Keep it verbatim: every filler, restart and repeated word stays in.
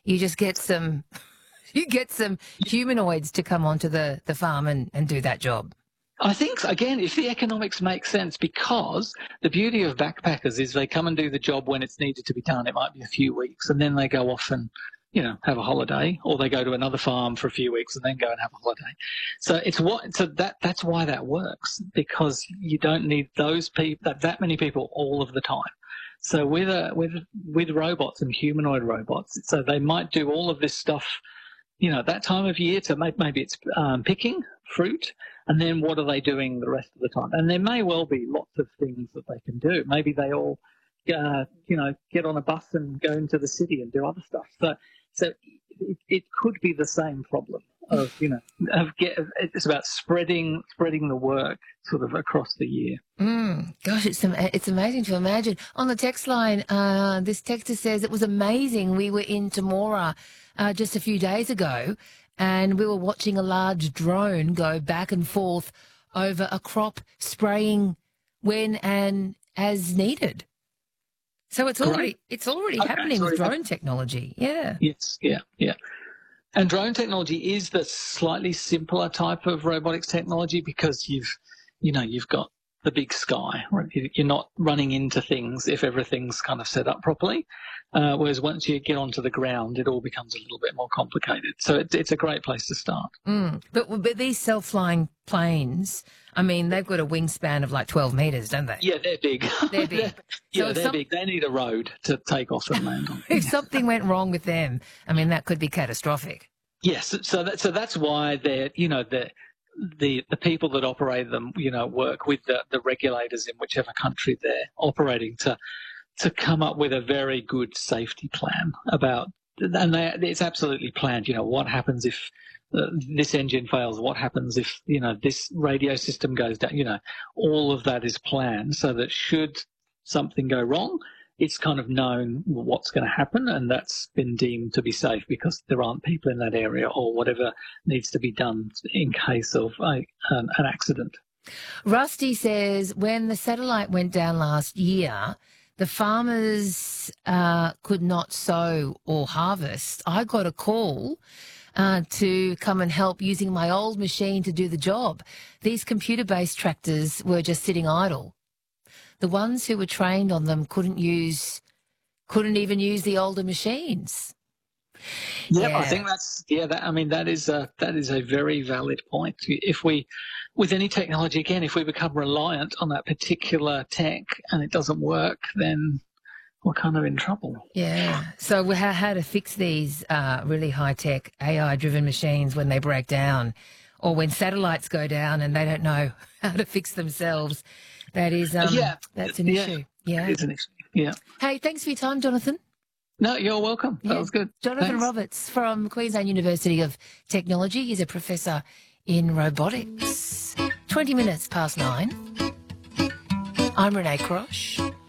You just get some, you get some humanoids to come onto the, the farm and, and do that job. I think, again, if the economics make sense, because the beauty of backpackers is they come and do the job when it's needed to be done. It might be a few weeks, and then they go off and, you know, have a holiday, or they go to another farm for a few weeks and then go and have a holiday. So it's what, so that, that's why that works, because you don't need those people, that, that many people all of the time. So with a, with, with robots and humanoid robots, so they might do all of this stuff, you know, at that time of year to make, maybe it's um, picking fruit, and then what are they doing the rest of the time? And there may well be lots of things that they can do. Maybe they all, uh, you know, get on a bus and go into the city and do other stuff. So, so it, it could be the same problem of, you know, of get, it's about spreading spreading the work sort of across the year. Mm, gosh, it's it's amazing to imagine. On the text line, uh, this texter says it was amazing. We were in Temora uh, just a few days ago, and we were watching a large drone go back and forth over a crop, spraying when and as needed. So it's already Great. it's already okay, happening with drone technology. Yeah. Yes. Yeah. Yeah. And drone technology is the slightly simpler type of robotics technology because you've, you know, you've got the big sky. Right? You're not running into things if everything's kind of set up properly. Uh, whereas once you get onto the ground, it all becomes a little bit more complicated. So it, it's a great place to start. Mm. But, but these self-flying planes, I mean, they've got a wingspan of like twelve metres, don't they? Yeah, they're big. They're big. they're, yeah, so they're some... big. They need a road to take off and land on. If something went wrong with them, I mean, that could be catastrophic. Yes. So that, so that's why they're, you know, the the the people that operate them, you know, work with the, the regulators in whichever country they're operating to to come up with a very good safety plan about, and they, it's absolutely planned. You know, what happens if uh, this engine fails? What happens if, you know, this radio system goes down? You know, all of that is planned so that should something go wrong, it's kind of known what's going to happen, and that's been deemed to be safe because there aren't people in that area or whatever needs to be done in case of a, an, an accident. Rusty says when the satellite went down last year, the farmers uh, could not sow or harvest. I got a call uh, to come and help using my old machine to do the job. These computer-based tractors were just sitting idle. The ones who were trained on them couldn't use, couldn't even use the older machines. Yeah, yeah. I think that's yeah. That, I mean, that is a that is a very valid point. If we, with any technology, again, if we become reliant on that particular tech and it doesn't work, then we're kind of in trouble. Yeah. So how how to fix these uh, really high tech A I driven machines when they break down, or when satellites go down and they don't know how to fix themselves. That is, um, yeah, that's an yeah, issue. Yeah, it's an issue. Yeah. Hey, thanks for your time, Jonathan. No, you're welcome. Yeah. That was good. Jonathan Thanks. Roberts from Queensland University of Technology. He's a professor in robotics. Twenty minutes past nine. I'm Renee Crosh.